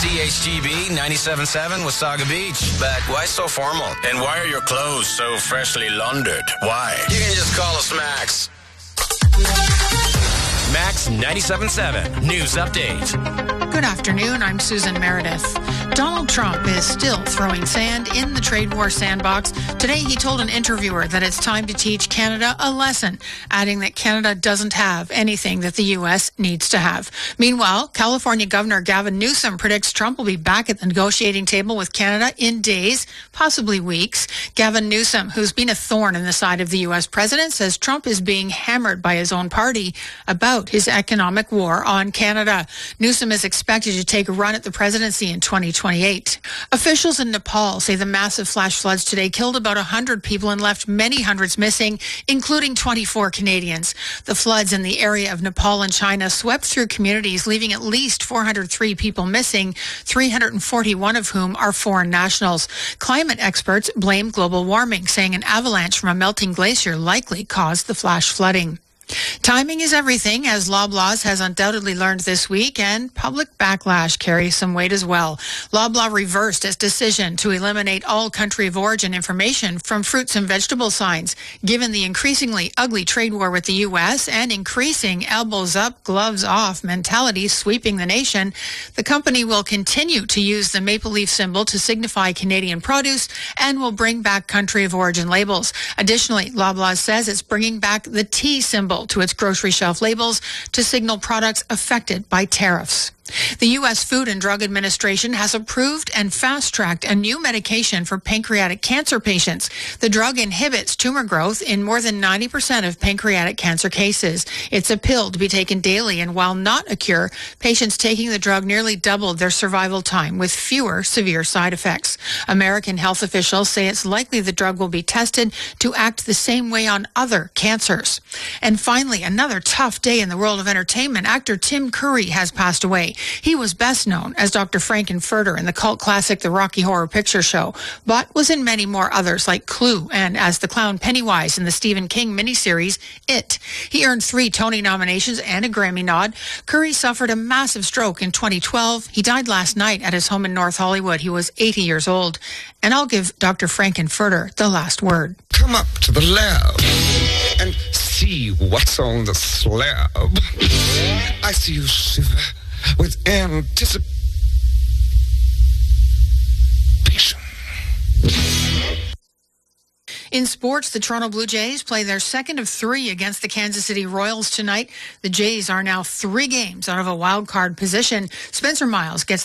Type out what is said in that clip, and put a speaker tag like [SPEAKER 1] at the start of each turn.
[SPEAKER 1] CHGB 97.7 Wasaga Beach. But why so formal?
[SPEAKER 2] And why are your clothes so freshly laundered? Why?
[SPEAKER 1] You can just call us Max.
[SPEAKER 3] Max 97.7 News Update.
[SPEAKER 4] Good afternoon, I'm Susan Meredith. Donald Trump is still throwing sand in the trade war sandbox. Today he told an interviewer that it's time to teach Canada a lesson, adding that Canada doesn't have anything that the U.S. needs to have. Meanwhile, California Governor Gavin Newsom predicts Trump will be back at the negotiating table with Canada in days, possibly weeks. Gavin Newsom, who's been a thorn in the side of the U.S. president, says Trump is being hammered by his own party about his economic war on Canada. Newsom is expected to take a run at the presidency in 2028. Officials in Nepal say the massive flash floods today killed about 100 people and left many hundreds missing, including 24 Canadians. The floods in the area of Nepal and China swept through communities, leaving at least 403 people missing, 341 of whom are foreign nationals. Climate experts blame global warming, saying an avalanche from a melting glacier likely caused the flash flooding. Timing is everything, as Loblaws has undoubtedly learned this week, and public backlash carries some weight as well. Loblaw reversed its decision to eliminate all country of origin information from fruits and vegetable signs. Given the increasingly ugly trade war with the U.S. and increasing elbows up, gloves off mentality sweeping the nation, the company will continue to use the maple leaf symbol to signify Canadian produce and will bring back country of origin labels. Additionally, Loblaws says it's bringing back the T symbol to its grocery shelf labels to signal products affected by tariffs. The U.S. Food and Drug Administration has approved and fast-tracked a new medication for pancreatic cancer patients. The drug inhibits tumor growth in more than 90% of pancreatic cancer cases. It's a pill to be taken daily, and while not a cure, patients taking the drug nearly doubled their survival time with fewer severe side effects. American health officials say it's likely the drug will be tested to act the same way on other cancers. And finally, another tough day in the world of entertainment. Actor Tim Curry has passed away. He was best known as Dr. Frank-N-Furter in the cult classic The Rocky Horror Picture Show, but was in many more others like Clue and as the clown Pennywise in the Stephen King miniseries It. He earned 3 Tony nominations and a Grammy nod. Curry suffered a massive stroke in 2012. He died last night at his home in North Hollywood. He was 80 years old. And I'll give Dr. Frank-N-Furter the last word.
[SPEAKER 5] Come up to the lab and see what's on the slab. I see you shiver with anticipation.
[SPEAKER 4] In sports, the Toronto Blue Jays play their second of 3 against the Kansas City Royals tonight. The Jays are now 3 games out of a wild card position. Spencer Miles gets